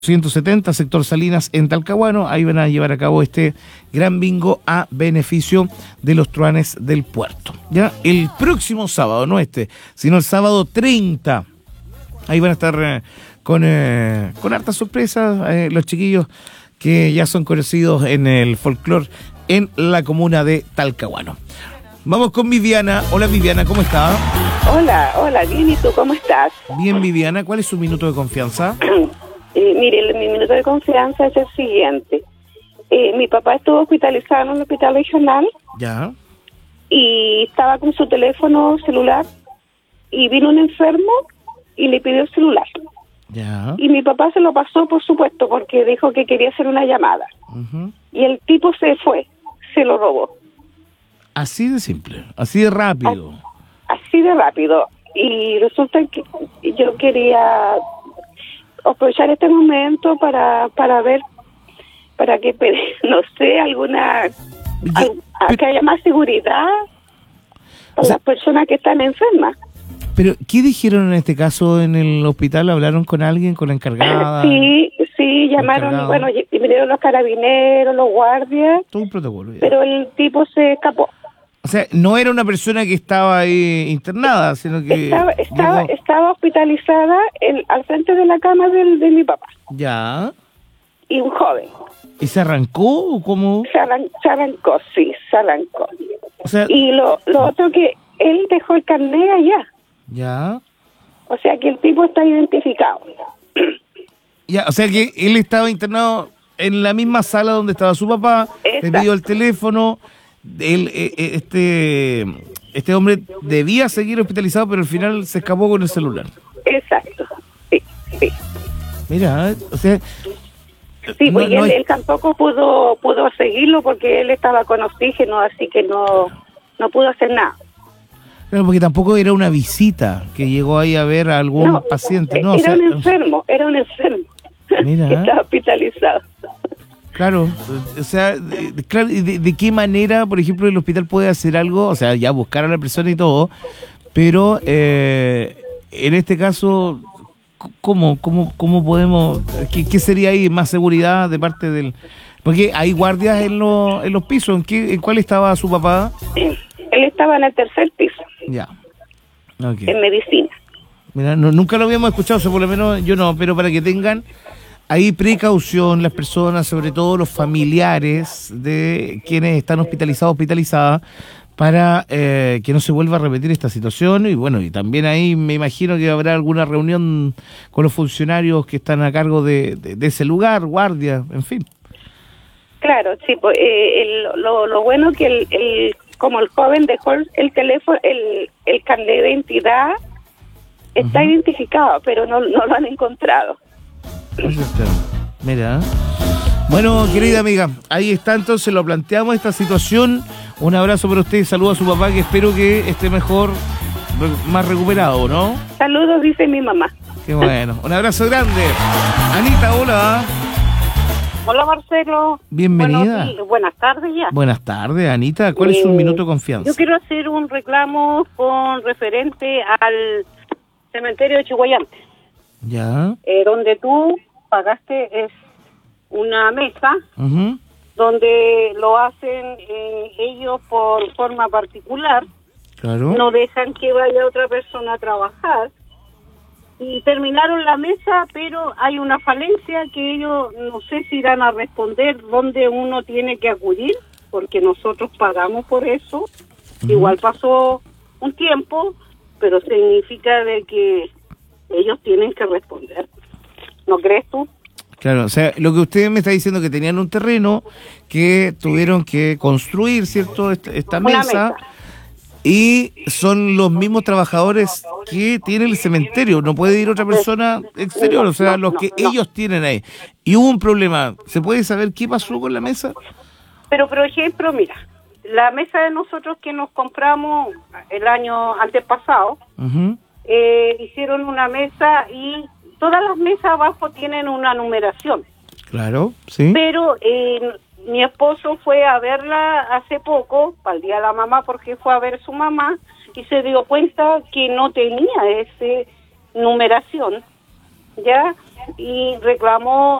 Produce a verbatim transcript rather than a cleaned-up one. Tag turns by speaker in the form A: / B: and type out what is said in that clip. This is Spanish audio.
A: ciento setenta, sector Salinas, en Talcahuano. Ahí van a llevar a cabo este gran bingo a beneficio de los truanes del puerto. Ya el próximo sábado, no este, sino el sábado treinta. Ahí van a estar eh, con, eh, con hartas sorpresas eh, los chiquillos que ya son conocidos en el folclore en la comuna de Talcahuano. Vamos con Viviana. Hola Viviana, ¿cómo está?
B: Hola, hola, bien, ¿y tú cómo estás?
A: Bien Viviana, ¿cuál es su minuto de confianza?
B: Eh, mire, mi minuto de confianza es el siguiente. Eh, mi papá estuvo hospitalizado en un hospital regional.
A: Ya.
B: Y estaba con su teléfono celular y vino un enfermo y le pidió el celular.
A: Ya.
B: Y mi papá se lo pasó, por supuesto, porque dijo que quería hacer una llamada.
A: Uh-huh.
B: Y el tipo se fue, se lo robó.
A: Así de simple, así de rápido.
B: Así de rápido. Y resulta que yo quería aprovechar este momento para para ver, para que, no sé, alguna,
A: Yo,
B: al,
A: pero,
B: que haya más seguridad para
A: o sea,
B: las personas que están enfermas.
A: Pero, ¿qué dijeron en este caso en el hospital? ¿Hablaron con alguien, con la encargada?
B: Sí, sí, llamaron,
A: encargado.
B: bueno, vinieron los carabineros, los guardias.
A: Todo un protocolo. Ya.
B: Pero el tipo se escapó.
A: O sea, no era una persona que estaba ahí internada, sino que...
B: Estaba, estaba,
A: llegó...
B: estaba hospitalizada en, al frente de la cama del, de mi papá.
A: Ya.
B: Y un joven.
A: ¿Y se arrancó o cómo?
B: Se, arran, se arrancó, sí, se arrancó.
A: O sea,
B: y lo, lo otro que él dejó el carnet allá.
A: Ya.
B: O sea que el tipo está identificado.
A: Ya, o sea que él estaba internado en la misma sala donde estaba su papá,
B: Exacto.
A: le pidió el teléfono, él, este, este hombre debía seguir hospitalizado, pero al final se escapó con el celular.
B: Exacto, sí, sí.
A: Mira, o sea...
B: Sí,
A: no,
B: porque
A: no
B: él,
A: hay...
B: él tampoco pudo pudo seguirlo porque él estaba con oxígeno, así que no, no pudo hacer nada.
A: Claro, porque tampoco era una visita que llegó ahí a ver a algún
B: no,
A: paciente. No,
B: era
A: o sea,
B: un enfermo, era un enfermo.
A: Mira.
B: Que estaba hospitalizado.
A: Claro, o sea, de, de, claro, de, de qué manera, por ejemplo, el hospital puede hacer algo, o sea, ya buscar a la persona y todo, pero eh, en este caso, ¿cómo, cómo, cómo podemos, qué, qué sería ahí más seguridad de parte del, porque hay guardias en, lo, en los pisos, ¿en qué, en cuál estaba su papá?
B: Sí. Él estaba en el tercer piso.
A: Ya, okay.
B: En medicina.
A: Mira, no, nunca lo habíamos escuchado, o sea, por lo menos yo no, pero para que tengan ahí precaución las personas, sobre todo los familiares de quienes están hospitalizados, hospitalizadas, para eh, que no se vuelva a repetir esta situación. Y bueno, y también ahí me imagino que habrá alguna reunión con los funcionarios que están a cargo de, de, de ese lugar, guardia, en fin.
B: Claro, sí, pues, eh, el, lo, lo bueno que el, el como el joven dejó el, el teléfono, el, el carnet de identidad está uh-huh. identificado, pero no, no lo han encontrado.
A: Mira. Bueno, querida amiga, ahí está, entonces lo planteamos esta situación. Un abrazo para usted, saludo a su papá, que espero que esté mejor, más recuperado, ¿no?
B: Saludos, dice mi mamá.
A: Qué bueno, un abrazo grande. Anita, hola.
C: Hola Marcelo.
A: Bienvenida.
C: Buenos, buenas tardes ya.
A: Buenas tardes, Anita. ¿Cuál eh, es su minuto de confianza?
C: Yo quiero hacer un reclamo con referente al cementerio de Chihuayante.
A: Ya.
C: Eh, donde tú pagaste es una mesa,
A: uh-huh.
C: donde lo hacen eh, ellos por forma particular.
A: Claro.
C: No dejan que vaya otra persona a trabajar. Y terminaron la mesa, pero hay una falencia que ellos no sé si irán a responder dónde uno tiene que acudir, porque nosotros pagamos por eso. Uh-huh. Igual pasó un tiempo, pero significa de que ellos tienen que responder. ¿No crees tú?
A: Claro, o sea, lo que usted me está diciendo que tenían un terreno que tuvieron que construir, ¿cierto? Esta, esta mesa, mesa. Y son los mismos trabajadores que tiene el cementerio. No puede ir otra persona exterior, o sea, los que
C: no, no.
A: ellos tienen ahí. Y hubo un problema. ¿Se puede saber qué pasó con la mesa?
C: Pero, por ejemplo, mira, la mesa de nosotros que nos compramos el año antepasado,
A: uh-huh.
C: eh, hicieron una mesa y todas las mesas abajo tienen una numeración.
A: Claro, sí.
C: Pero eh, mi esposo fue a verla hace poco, para el día de la mamá, porque fue a ver a su mamá, y se dio cuenta que no tenía esa numeración. ya, y reclamó